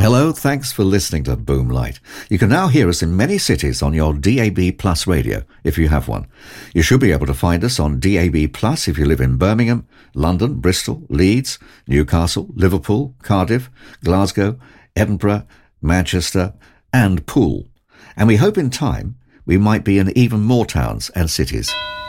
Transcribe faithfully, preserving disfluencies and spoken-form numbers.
Hello, thanks for listening to Boomlight. You can now hear us in many cities on your D A B Plus radio, if you have one. You should be able to find us on D A B Plus if you live in Birmingham, London, Bristol, Leeds, Newcastle, Liverpool, Cardiff, Glasgow, Edinburgh, Manchester, and Poole. And we hope in time we might be in even more towns and cities.